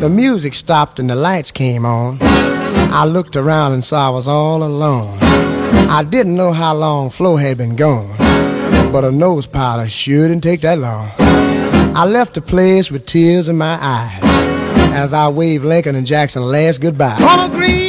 The music stopped and the lights came on. I looked around and saw I was all alone. I didn't know how long Flo had been gone, but her nose powder sure didn't take that long. I left the place with tears in my eyes as I waved Lincoln and Jackson last goodbye.